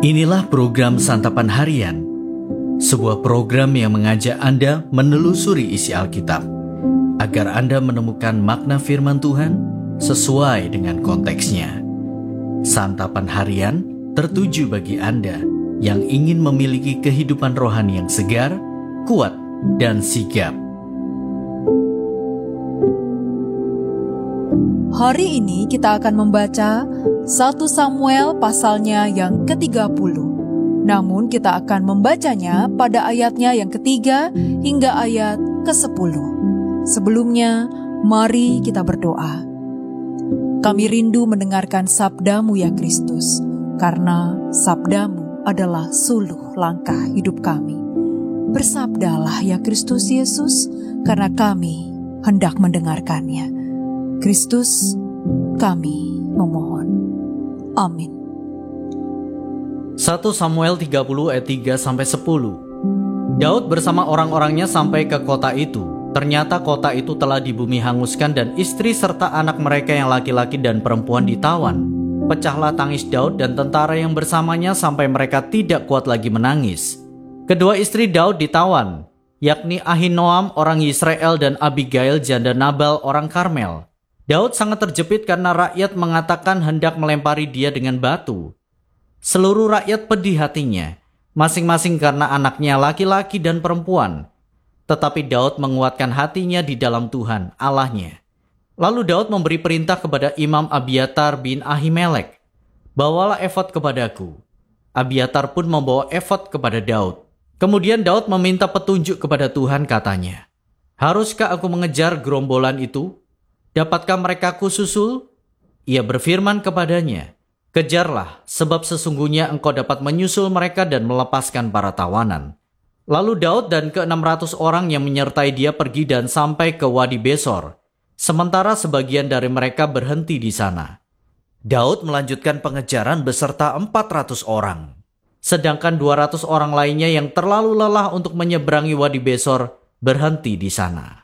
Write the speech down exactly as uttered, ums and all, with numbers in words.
Inilah program Santapan Harian, sebuah program yang mengajak Anda menelusuri isi Alkitab, agar Anda menemukan makna firman Tuhan sesuai dengan konteksnya. Santapan Harian tertuju bagi Anda yang ingin memiliki kehidupan rohani yang segar, kuat, dan sigap. Hari ini kita akan membaca satu Samuel pasalnya yang ketiga puluh. Namun kita akan membacanya pada ayatnya yang ketiga hingga ayat kesepuluh. Sebelumnya, mari kita berdoa. Kami rindu mendengarkan sabda-Mu ya Kristus, karena sabda-Mu adalah suluh langkah hidup kami. Bersabdalah ya Kristus Yesus, karena kami hendak mendengarkannya. Kristus, kami memohon. Amin. satu Samuel tiga puluh ayat tiga sampai sepuluh. Daud bersama orang-orangnya sampai ke kota itu. Ternyata kota itu telah di bumi hanguskan dan istri serta anak mereka yang laki-laki dan perempuan ditawan. Pecahlah tangis Daud dan tentara yang bersamanya sampai mereka tidak kuat lagi menangis. Kedua istri Daud ditawan, yakni Ahinoam orang Yisrael dan Abigail janda Nabal orang Karmel. Daud sangat terjepit karena rakyat mengatakan hendak melempari dia dengan batu. Seluruh rakyat pedih hatinya, masing-masing karena anaknya laki-laki dan perempuan. Tetapi Daud menguatkan hatinya di dalam Tuhan, Allahnya. Lalu Daud memberi perintah kepada Imam Abiatar bin Ahimelek, "Bawalah efod kepadaku." Abiatar pun membawa efod kepada Daud. Kemudian Daud meminta petunjuk kepada Tuhan, katanya, "Haruskah aku mengejar gerombolan itu? Dapatkah mereka kususul?" Ia berfirman kepadanya, "Kejarlah, sebab sesungguhnya engkau dapat menyusul mereka dan melepaskan para tawanan." Lalu Daud dan ke enam ratus orang yang menyertai dia pergi dan sampai ke Wadi Besor, sementara sebagian dari mereka berhenti di sana. Daud melanjutkan pengejaran beserta empat ratus orang. Sedangkan dua ratus orang lainnya yang terlalu lelah untuk menyeberangi Wadi Besor berhenti di sana.